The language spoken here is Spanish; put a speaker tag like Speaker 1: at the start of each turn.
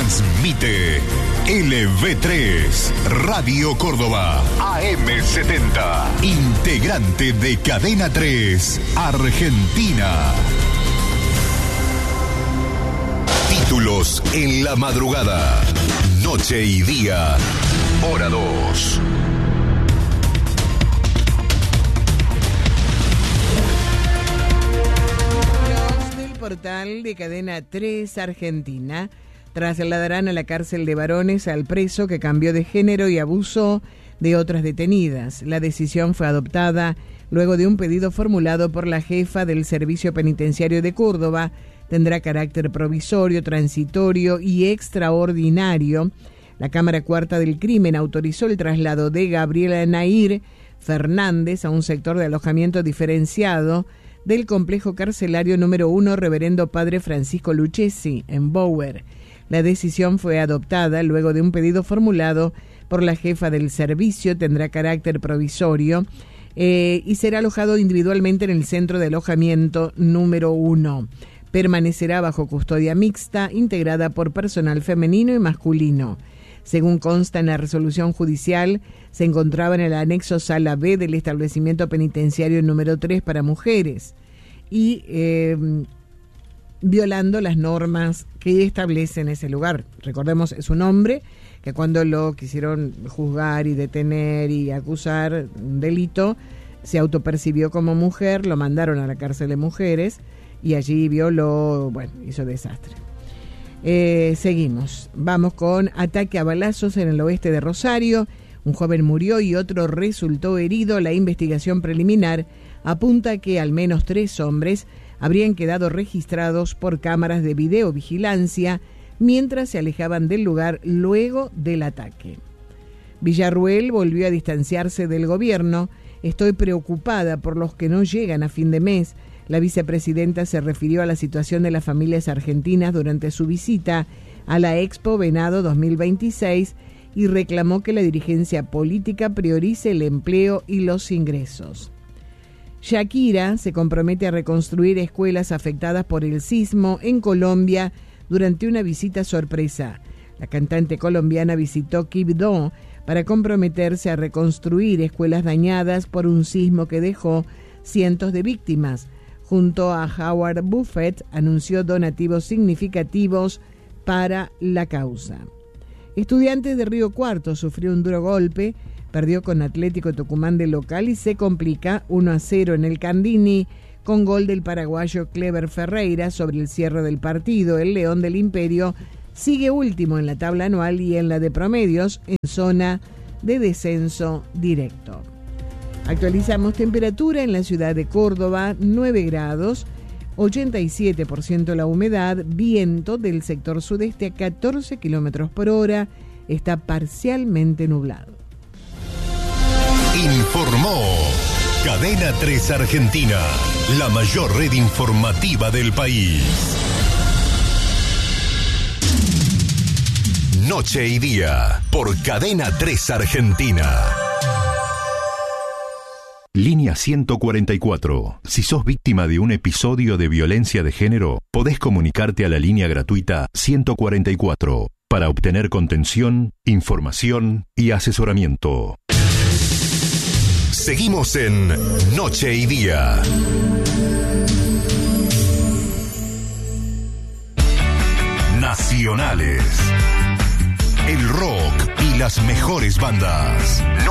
Speaker 1: Transmite LV3 Radio Córdoba AM70, integrante de Cadena 3 Argentina. Títulos en la madrugada, noche y día, hora 2.
Speaker 2: Los del portal de Cadena 3 Argentina trasladarán a la cárcel de varones al preso que cambió de género y abusó de otras detenidas. La decisión fue adoptada luego de un pedido formulado por la jefa del Servicio Penitenciario de Córdoba. Tendrá carácter provisorio, transitorio y extraordinario. La Cámara Cuarta del Crimen autorizó el traslado de Gabriela Nair Fernández a un sector de alojamiento diferenciado del complejo carcelario número 1 Reverendo Padre Francisco Lucchesi, en Bower. La decisión fue adoptada luego de un pedido formulado por la jefa del servicio. Tendrá carácter provisorio y será alojado individualmente en el centro de alojamiento número 1. Permanecerá bajo custodia mixta, integrada por personal femenino y masculino. Según consta en la resolución judicial, se encontraba en el anexo Sala B del establecimiento penitenciario número 3 para mujeres y violando las normas que establecen ese lugar. Recordemos, es un hombre que cuando lo quisieron juzgar y detener y acusar un delito, se autopercibió como mujer, lo mandaron a la cárcel de mujeres y allí violó, hizo desastre. Seguimos, vamos con ataque a balazos en el oeste de Rosario. Un joven murió y otro resultó herido. La investigación preliminar apunta que al menos 3 hombres habrían quedado registrados por cámaras de videovigilancia mientras se alejaban del lugar luego del ataque. Villarruel volvió a distanciarse del gobierno. Estoy preocupada por los que no llegan a fin de mes. La vicepresidenta se refirió a la situación de las familias argentinas durante su visita a la Expo Venado 2026 y reclamó que la dirigencia política priorice el empleo y los ingresos. Shakira se compromete a reconstruir escuelas afectadas por el sismo en Colombia durante una visita sorpresa. La cantante colombiana visitó Quibdó para comprometerse a reconstruir escuelas dañadas por un sismo que dejó cientos de víctimas. Junto a Howard Buffett, anunció donativos significativos para la causa. Estudiantes de Río Cuarto sufrió un duro golpe, perdió con Atlético Tucumán de local y se complica 1-0 en el Candini con gol del paraguayo Clever Ferreira sobre el cierre del partido. El León del Imperio sigue último en la tabla anual y en la de promedios en zona de descenso directo. Actualizamos temperatura en la ciudad de Córdoba, 9 grados, 87% la humedad, viento del sector sudeste a 14 kilómetros por hora, está parcialmente nublado.
Speaker 1: Informó Cadena 3 Argentina, la mayor red informativa del país. Noche y día, por Cadena 3 Argentina. Línea 144. Si sos víctima de un episodio de violencia de género, podés comunicarte a la línea gratuita 144 para obtener contención, información y asesoramiento. Seguimos en Noche y Día. Nacionales. El rock y las mejores bandas.